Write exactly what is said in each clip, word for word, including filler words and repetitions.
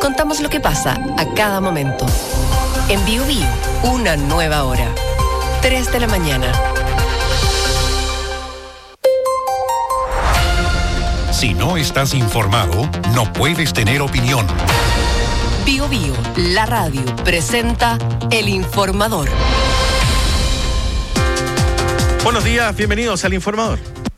contamos lo que pasa a cada momento. En Bio Bio, una nueva hora. tres de la mañana. Si no estás informado, no puedes tener opinión. Bio Bio, la radio, presenta El Informador. Buenos días, bienvenidos al Informador.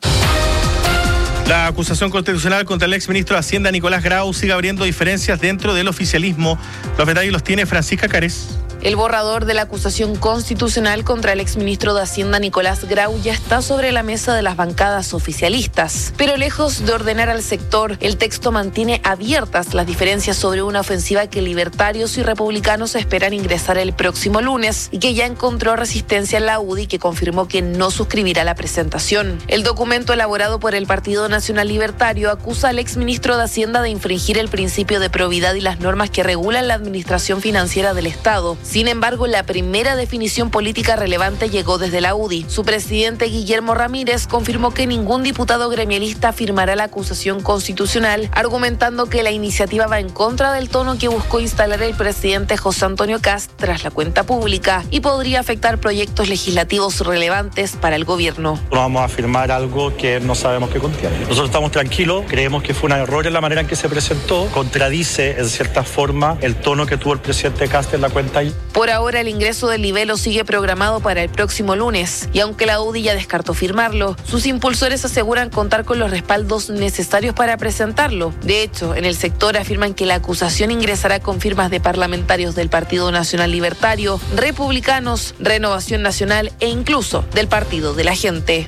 La acusación constitucional contra el exministro de Hacienda Nicolás Grau sigue abriendo diferencias dentro del oficialismo. Los detalles los tiene Francisca Cárez. El borrador de la acusación constitucional contra el exministro de Hacienda Nicolás Grau ya está sobre la mesa de las bancadas oficialistas. Pero lejos de ordenar al sector, el texto mantiene abiertas las diferencias sobre una ofensiva que libertarios y republicanos esperan ingresar el próximo lunes y que ya encontró resistencia en la U D I, que confirmó que no suscribirá la presentación. El documento elaborado por el Partido Nacional Libertario acusa al exministro de Hacienda de infringir el principio de probidad y las normas que regulan la administración financiera del Estado. Sin embargo, la primera definición política relevante llegó desde la U D I. Su presidente, Guillermo Ramírez, confirmó que ningún diputado gremialista firmará la acusación constitucional, argumentando que la iniciativa va en contra del tono que buscó instalar el presidente José Antonio Kast tras la cuenta pública y podría afectar proyectos legislativos relevantes para el gobierno. No vamos a firmar algo que no sabemos qué contiene. Nosotros estamos tranquilos, creemos que fue un error en la manera en que se presentó, contradice en cierta forma el tono que tuvo el presidente Kast en la cuenta. Por ahora, el ingreso del libelo sigue programado para el próximo lunes, y aunque la U D I ya descartó firmarlo, sus impulsores aseguran contar con los respaldos necesarios para presentarlo. De hecho, en el sector afirman que la acusación ingresará con firmas de parlamentarios del Partido Nacional Libertario, republicanos, Renovación Nacional e incluso del Partido de la Gente.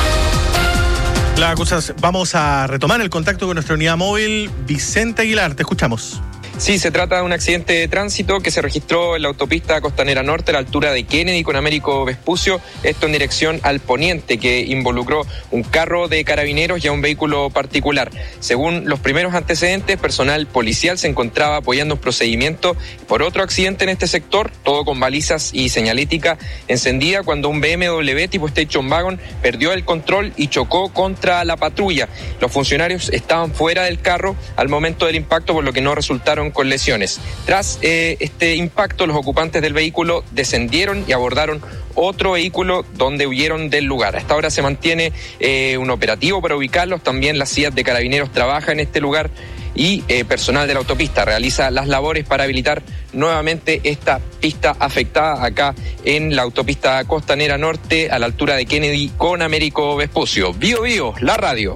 La acusación. Vamos a retomar el contacto con nuestra unidad móvil. Vicente Aguilar, te escuchamos. Sí, se trata de un accidente de tránsito que se registró en la autopista Costanera Norte a la altura de Kennedy con Américo Vespucio, esto en dirección al poniente, que involucró un carro de carabineros y a un vehículo particular. Según los primeros antecedentes, personal policial se encontraba apoyando un procedimiento por otro accidente en este sector, todo con balizas y señalética encendida, cuando un B M W tipo Station Wagon perdió el control y chocó contra la patrulla. Los funcionarios estaban fuera del carro al momento del impacto, por lo que no resultaron con lesiones. Tras eh, este impacto, los ocupantes del vehículo descendieron y abordaron otro vehículo donde huyeron del lugar. Hasta ahora se mantiene eh, un operativo para ubicarlos. También la C I A de Carabineros trabaja en este lugar y eh, personal de la autopista realiza las labores para habilitar nuevamente esta pista afectada acá en la autopista Costanera Norte a la altura de Kennedy con Américo Vespucio. Bio Bio, la radio.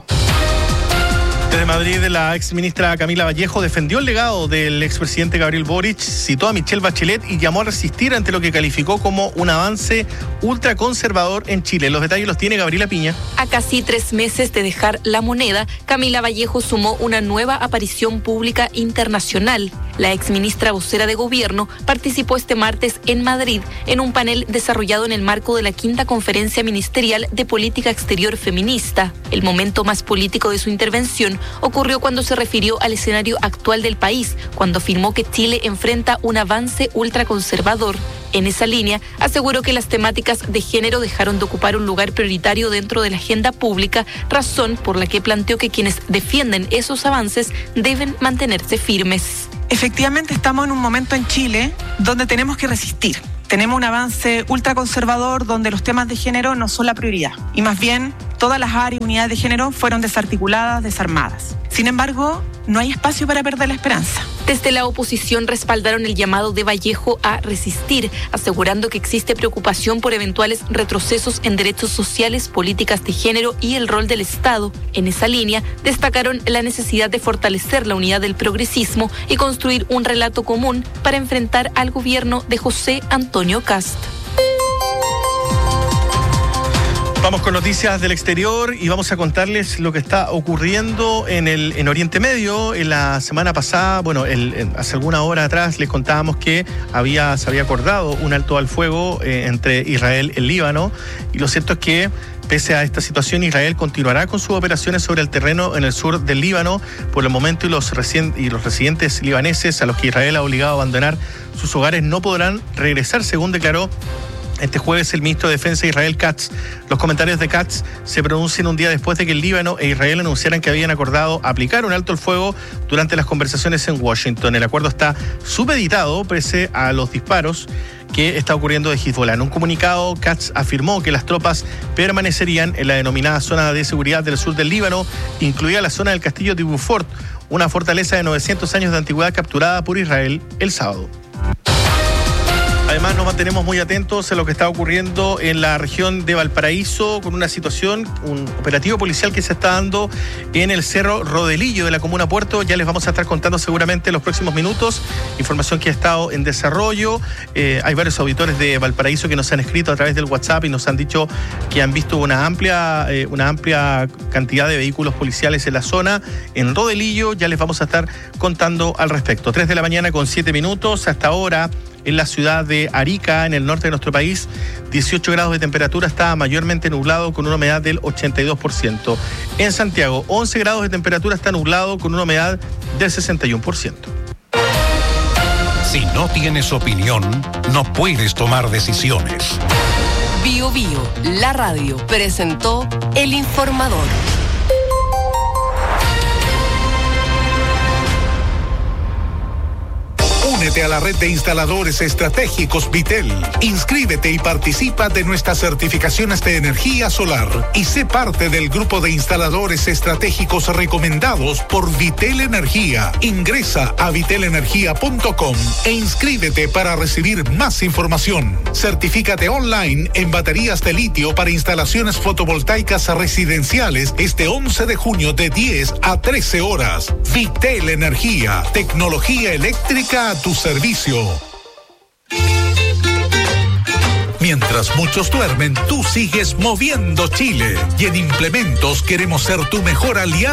Desde Madrid, la exministra Camila Vallejo defendió el legado del expresidente Gabriel Boric, citó a Michelle Bachelet y llamó a resistir ante lo que calificó como un avance ultraconservador en Chile. Los detalles los tiene Gabriela Piña. A casi tres meses de dejar la moneda, Camila Vallejo sumó una nueva aparición pública internacional. La exministra vocera de gobierno participó este martes en Madrid en un panel desarrollado en el marco de la quinta Conferencia Ministerial de Política Exterior Feminista. El momento más político de su intervención ocurrió cuando se refirió al escenario actual del país, cuando afirmó que Chile enfrenta un avance ultraconservador. En esa línea, aseguró que las temáticas de género dejaron de ocupar un lugar prioritario dentro de la agenda pública, razón por la que planteó que quienes defienden esos avances deben mantenerse firmes. Efectivamente, estamos en un momento en Chile donde tenemos que resistir. Tenemos un avance ultraconservador donde los temas de género no son la prioridad y más bien todas las áreas y unidades de género fueron desarticuladas, desarmadas. Sin embargo, no hay espacio para perder la esperanza. Desde la oposición respaldaron el llamado de Vallejo a resistir, asegurando que existe preocupación por eventuales retrocesos en derechos sociales, políticas de género y el rol del Estado. En esa línea, destacaron la necesidad de fortalecer la unidad del progresismo y construir un relato común para enfrentar al gobierno de José Antonio Kast. Vamos con noticias del exterior y vamos a contarles lo que está ocurriendo en el en Oriente Medio. En la semana pasada, bueno, el, el, hace alguna hora atrás les contábamos que había se había acordado un alto al fuego eh, entre Israel y el Líbano, y lo cierto es que pese a esta situación, Israel continuará con sus operaciones sobre el terreno en el sur del Líbano por el momento, y los, recien- y los residentes libaneses a los que Israel ha obligado a abandonar sus hogares no podrán regresar, según declaró Este jueves el ministro de Defensa Israel Katz. Los comentarios de Katz se pronuncian un día después de que el Líbano e Israel anunciaran que habían acordado aplicar un alto el fuego durante las conversaciones en Washington. El acuerdo está supeditado pese a los disparos que está ocurriendo de Hezbollah. En un comunicado, Katz afirmó que las tropas permanecerían en la denominada zona de seguridad del sur del Líbano, incluida la zona del castillo de Beaufort, una fortaleza de novecientos años de antigüedad capturada por Israel el sábado. Además, nos mantenemos muy atentos a lo que está ocurriendo en la región de Valparaíso con una situación, un operativo policial que se está dando en el Cerro Rodelillo de la comuna Puerto. Ya les vamos a estar contando seguramente en los próximos minutos. Información que ha estado en desarrollo. Eh, hay varios auditores de Valparaíso que nos han escrito a través del WhatsApp y nos han dicho que han visto una amplia, eh, una amplia cantidad de vehículos policiales en la zona, en Rodelillo. Ya les vamos a estar contando al respecto. tres de la mañana con siete minutos. Hasta ahora, en la ciudad de Arica, en el norte de nuestro país, dieciocho grados de temperatura, está mayormente nublado con una humedad del ochenta y dos por ciento. En Santiago, once grados de temperatura, está nublado con una humedad del sesenta y uno por ciento. Si no tienes opinión, no puedes tomar decisiones. Bio Bio, la radio, presentó El Informador. Únete a la red de instaladores estratégicos Vitel. Inscríbete y participa de nuestras certificaciones de energía solar y sé parte del grupo de instaladores estratégicos recomendados por Vitel Energía. Ingresa a vitel energía punto com e inscríbete para recibir más información. Certifícate online en baterías de litio para instalaciones fotovoltaicas residenciales este once de junio de diez a trece horas. Vitel Energía, tecnología eléctrica a tu servicio. Mientras muchos duermen, tú sigues moviendo Chile. Y en Implementos queremos ser tu mejor aliado